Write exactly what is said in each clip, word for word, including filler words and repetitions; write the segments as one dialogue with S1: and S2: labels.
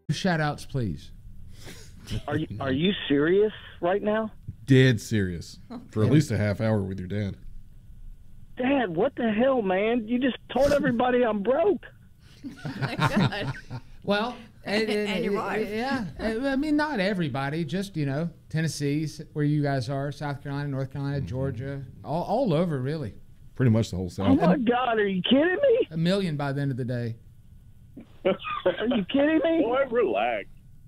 S1: shout outs, please.
S2: Are you are you serious right now?
S3: Dead serious. For at least a half hour with your dad.
S2: Dad, what the hell, man? You just told everybody I'm broke.
S4: Oh my God.
S1: Well, and,
S4: And your wife.
S1: Yeah, I mean, not everybody. Just you know, Tennessee, where you guys are, South Carolina, North Carolina, Georgia, all, all over, really.
S3: Pretty much the whole
S2: Oh
S3: South.
S2: my God, are you kidding me?
S1: A million by the end of the day.
S2: Are you kidding me?
S5: Boy, relax.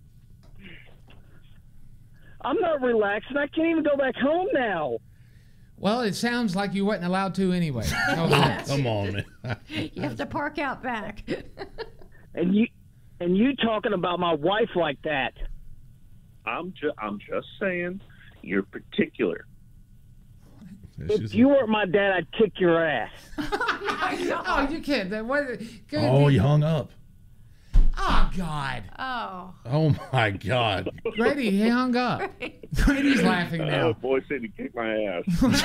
S2: I'm not relaxing. I can't even go back home now.
S1: Well, it sounds like you wasn't allowed to anyway. No offense.
S3: Come on, man.
S4: You have to park out back.
S2: And you and you talking about my wife like that.
S5: I'm just, I'm just saying, you're particular.
S2: If you weren't my dad, I'd kick your ass.
S1: Oh, you can't. That what? Good,
S3: Oh, you hung up.
S1: Oh God.
S4: Oh.
S3: Oh my God.
S1: Grady, he hung up. Grady's laughing
S5: Oh,
S1: now.
S5: boy said he kicked my ass.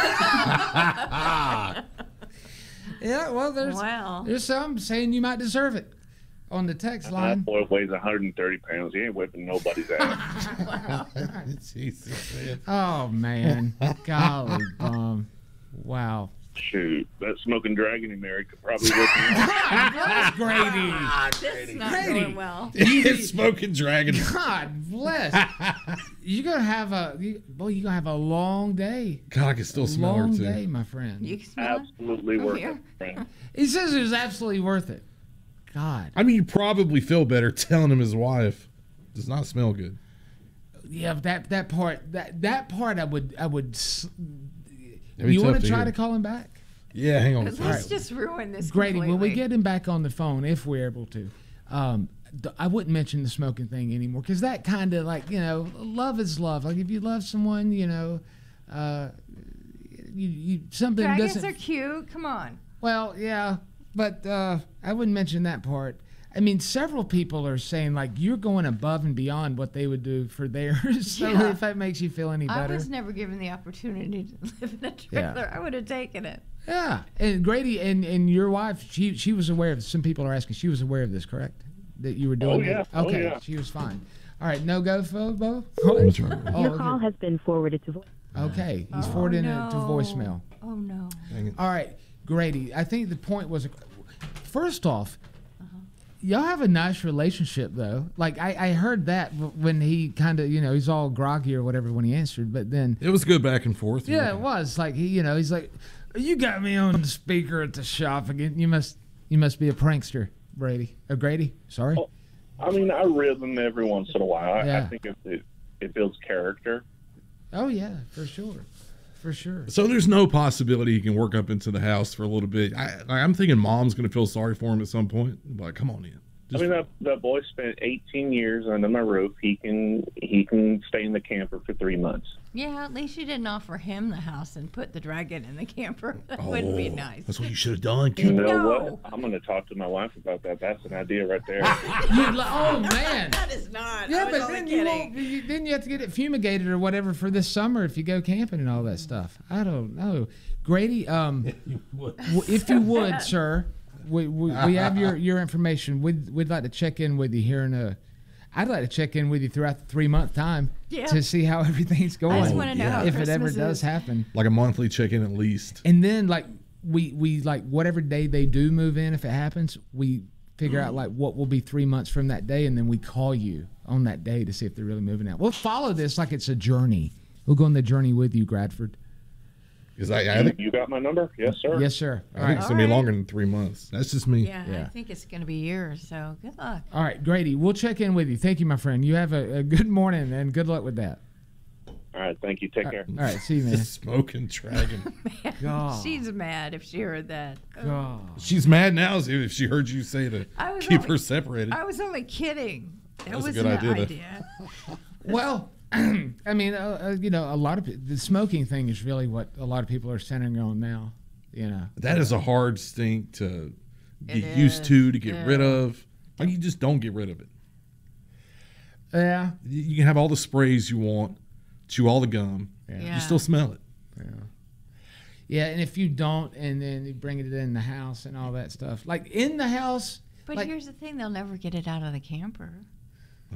S1: Yeah, well, there's
S4: Wow.
S1: there's some saying you might deserve it on the text line.
S5: That boy weighs one hundred thirty pounds. He ain't whipping nobody's ass.
S3: Jesus, man.
S1: Oh man, golly bum. Wow.
S5: Shoot, that smoking dragon he married could probably whip him.
S1: Bless Grady.
S4: This is not
S1: Grady.
S4: going well.
S3: It's smoking dragon.
S1: God bless. You're gonna have a you, boy. You're gonna have a long day.
S3: God, I can still smell her
S1: Long
S3: too.
S1: day, my friend.
S4: You can smell it?
S5: Absolutely
S4: From
S5: worth
S4: here?
S5: it, friend.
S1: He says it was absolutely worth it. God.
S3: I mean, you probably feel better telling him his wife does not smell good.
S1: Yeah, but that that part that that part I would I would. s-
S3: It'd be
S1: You want
S3: tough
S1: to
S3: to
S1: try
S3: hear.
S1: to call him back?
S3: Yeah, hang on. a
S4: Let's
S3: second.
S4: just ruin this
S1: Grady, when we
S4: completely.
S1: get him back on the phone, if we're able to, um, th- I wouldn't mention the smoking thing anymore because that kind of like, you know, love is love. Like if you love someone, you know, uh, you, you something
S4: Dragons
S1: doesn't.
S4: are cute. Come on.
S1: Well, yeah, but uh, I wouldn't mention that part. I mean, several people are saying like you're going above and beyond what they would do for theirs. So
S4: Yeah.
S1: if that makes you feel any
S4: I
S1: better,
S4: was never given the opportunity to live in a
S1: Yeah.
S4: trailer. I would have taken it.
S1: yeah. And Grady and, and your wife, she she was aware of. Some people are asking, she was aware of this, correct? That you were doing.
S5: Oh, yeah.
S1: that?
S5: Oh,
S1: Okay,
S5: yeah.
S1: she was fine. All right, no go, Bo.
S3: That's right.
S1: Oh,
S6: Your
S1: okay.
S6: call has been forwarded to voice.
S1: Okay, he's
S4: Oh,
S1: forwarding
S4: no.
S1: it to voicemail.
S4: Oh, no.
S1: All right, Grady. I think the point was, first off, y'all have a nice relationship though. Like I, I heard that w- when he kind of, you know, he's all groggy or whatever when he answered, but then
S3: It was good back and forth.
S1: yeah, it was like he, you know, he's like, you got me on the speaker at the shop again. You must, you must be a prankster, Brady. Or Grady. Sorry.
S5: Oh. I mean, I rhythm every once in a while. I,
S1: Yeah.
S5: I think it, it, it builds character.
S1: Oh yeah, for sure, for sure.
S3: So there's no possibility he can work up into the house for a little bit. I, I'm thinking mom's going to feel sorry for him at some point. Like, come on in.
S5: I mean, that that boy spent eighteen years under my roof. He can he can stay in the camper for three months.
S4: Yeah, at least you didn't offer him the house and put the dragon in the camper. That wouldn't be nice.
S3: That's what you should have done.
S5: You
S3: kid.
S5: know
S4: No.
S5: what? I'm going to talk to my wife about that. That's an idea right there.
S1: You'd li- oh man.
S4: That is not.
S1: Yeah,
S4: I was
S1: but
S4: only
S1: then you,
S4: kidding.
S1: won't, you then you have to get it fumigated or whatever for this summer if you go camping and all that stuff. I don't know, Grady. Um, w- if you would, sir, we, we, we have your, your information. We'd we'd like to check in with you here in a. I'd like to check in with you throughout the three month time
S4: Yeah.
S1: to see how everything's going.
S4: I just want to know how
S1: if it ever
S4: Christmas
S1: does
S4: is.
S1: happen.
S3: Like a monthly check-in at least.
S1: And then like we we like whatever day they do move in, if it happens, we figure out like what will be three months from that day, and then we call you on that day to see if they're really moving out. We'll follow this like it's a journey. We'll go on the journey with you, Gradford.
S3: Because I, I think,
S5: You got my number? Yes, sir.
S1: Yes, sir.
S3: I
S1: All
S3: think
S1: right.
S3: it's going to be
S4: All right.
S3: longer than three months. That's just me.
S4: Yeah,
S1: Yeah.
S4: I think it's going to be years. So good luck.
S1: All right, Grady, we'll check in with you. Thank you, my friend. You have a, a good morning and good luck with that.
S5: All right. Thank you. Take care.
S1: All right, see you, man.
S3: Smoking dragon.
S1: God.
S4: She's mad if she heard that.
S1: God.
S3: She's mad now if she heard you say to
S4: I was
S3: keep
S4: only-
S3: her separated.
S4: I was only kidding. That
S3: That's a
S4: was
S3: good
S4: an
S3: idea, though.
S4: idea.
S1: Well, I mean, uh, uh, you know, a lot of pe- the smoking thing is really what a lot of people are centering on now. You know,
S3: That is a hard stink to get
S4: It
S3: used
S4: is,
S3: to, to get
S4: yeah.
S3: rid of. Like you just don't get rid of it.
S1: yeah,
S3: You you can have all the sprays you want, chew all the gum.
S4: Yeah.
S3: You still smell it.
S1: yeah. And if you don't, and then you bring it in the house and all that stuff, like in the house,
S4: But
S1: like,
S4: here's the thing: they'll never get it out of the camper.